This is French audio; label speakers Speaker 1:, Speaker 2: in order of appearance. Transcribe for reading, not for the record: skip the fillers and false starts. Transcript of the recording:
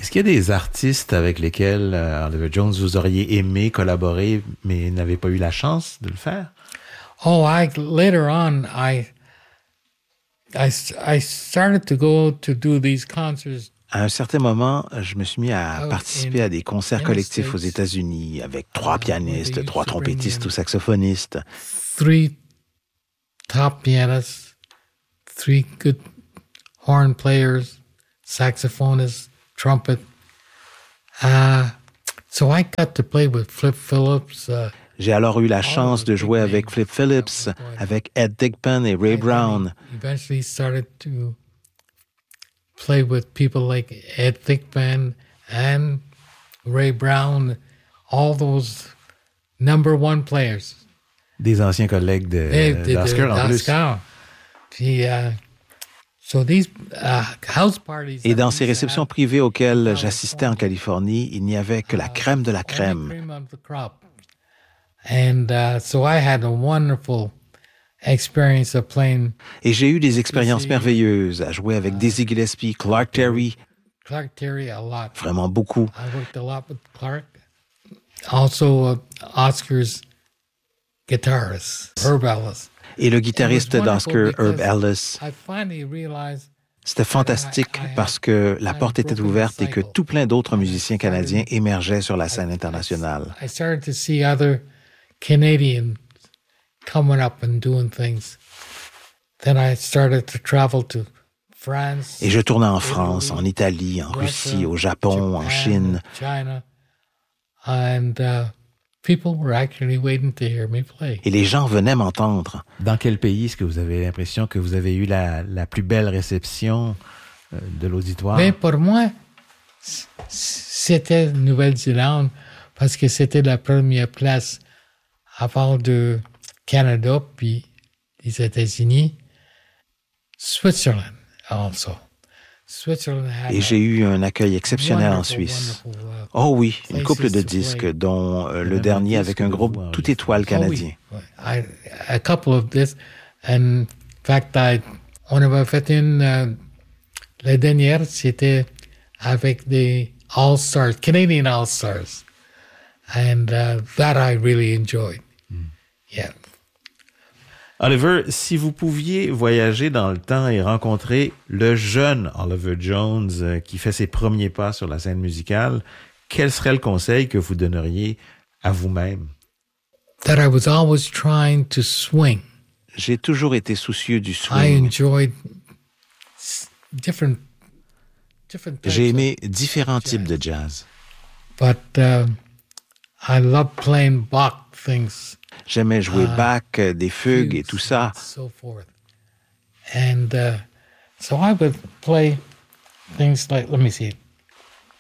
Speaker 1: Est-ce qu'il y a des artistes avec lesquels Oliver Jones vous auriez aimé collaborer, mais n'avez pas eu la chance de le faire?
Speaker 2: Oh, later on, I started to go to do these concerts.
Speaker 1: À un certain moment, je me suis mis à
Speaker 2: Out
Speaker 1: participer à des concerts
Speaker 2: in the
Speaker 1: collectifs aux
Speaker 2: States,
Speaker 1: États-Unis avec 3
Speaker 2: where they
Speaker 1: pianistes,
Speaker 2: used
Speaker 1: 3
Speaker 2: to bring
Speaker 1: trompettistes
Speaker 2: in
Speaker 1: ou saxophonistes.
Speaker 2: 3 top pianists, 3 good horn players, saxophonists, trumpet. So I got to play with Flip Phillips.
Speaker 1: J'ai alors eu la chance de jouer avec Flip Phillips, avec Ed Thigpen et Ray Brown.
Speaker 2: Eventually started to play with people like Ed Thigpen and Ray Brown, all those number one players.
Speaker 1: Des anciens collègues d'Oscar en plus.
Speaker 2: Oscar. Puis, so these house parties.
Speaker 1: Et dans ces réceptions privées auxquelles j'assistais en Californie, il n'y avait que la crème de la crème.
Speaker 2: And so I had a wonderful experience of playing.
Speaker 1: Et j'ai eu des expériences merveilleuses à jouer avec Dizzy Gillespie, Clark Terry,
Speaker 2: a lot.
Speaker 1: vraiment beaucoup.
Speaker 2: I worked a lot with Clark. Also, Oscar's guitarist, Herb Ellis.
Speaker 1: Et le guitariste d'Oscar, Herb Ellis.
Speaker 2: I finally realized
Speaker 1: C'était fantastique parce que la porte était ouverte et que tout plein d'autres musiciens canadiens émergeaient sur la scène internationale.
Speaker 2: I started to see other Canadians coming up and doing things. Then I started to travel to France.
Speaker 1: Et je tournais en France, en Italie, en Russie, au Japon, en Chine.
Speaker 2: China. And people were actually waiting to hear me play.
Speaker 1: Et les gens venaient m'entendre.
Speaker 3: Dans quel pays est-ce que vous avez l'impression que vous avez eu la plus belle réception de l'auditoire?
Speaker 2: Mais pour moi, c'était Nouvelle-Zélande parce que c'était la première place avant de Canada puis les États-Unis. Switzerland also.
Speaker 1: Et j'ai eu un accueil exceptionnel en Suisse. Oh oui, une couple de disques, dont le dernier avec un groupe tout étoile canadien.
Speaker 2: A couple of this. In fact, on avait fait la dernière, c'était avec des All-Stars, Canadian All-Stars. And that I really enjoyed. Yeah.
Speaker 3: Oliver, si vous pouviez voyager dans le temps et rencontrer le jeune Oliver Jones qui fait ses premiers pas sur la scène musicale, quel serait le conseil que vous donneriez à vous-même?
Speaker 2: That I was always trying to swing.
Speaker 1: J'ai toujours été soucieux du
Speaker 2: I
Speaker 1: swing.
Speaker 2: enjoyed different
Speaker 1: J'ai
Speaker 2: types
Speaker 1: aimé différents types de jazz.
Speaker 2: but I love playing Bach things.
Speaker 1: J'aimais jouer Bach, des fugues et tout ça.
Speaker 2: So forth. And so I would play things like, let me see,